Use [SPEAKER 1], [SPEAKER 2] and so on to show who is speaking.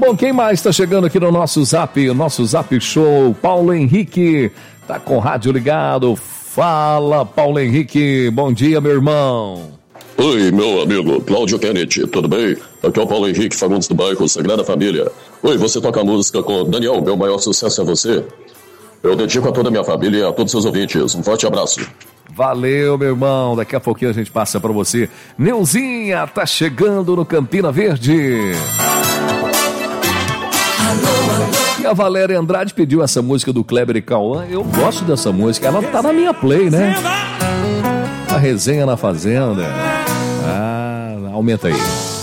[SPEAKER 1] bom, quem mais está chegando aqui no nosso Zap Show? Paulo Henrique, tá com o rádio ligado. Fala, Paulo Henrique, bom dia, meu irmão.
[SPEAKER 2] Oi, meu amigo Cláudio Kennedy, tudo bem? Aqui é o Paulo Henrique Fagundes do bairro Sagrada Família. Oi, você toca a música com Daniel, meu maior sucesso é você. Eu dedico a toda a minha família e a todos os seus ouvintes. Um forte abraço. Valeu, meu irmão. Daqui a pouquinho a gente passa pra você. Neuzinha tá chegando no Campina Verde. E a Valéria Andrade pediu essa música do Kleber e Cauã. Eu gosto dessa música. Ela tá na minha play, né? A resenha na fazenda. Aumenta aí.